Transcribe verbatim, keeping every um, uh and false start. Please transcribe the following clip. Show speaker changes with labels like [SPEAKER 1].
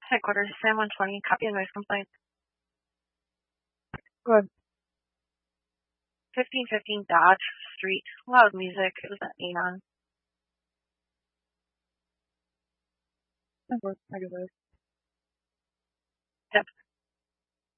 [SPEAKER 1] Headquarters, Sam one twenty, copy of noise complaint.
[SPEAKER 2] Good.
[SPEAKER 1] fifteen fifteen Dodge Street, loud music, it was at Aeon.
[SPEAKER 2] That works. I do this.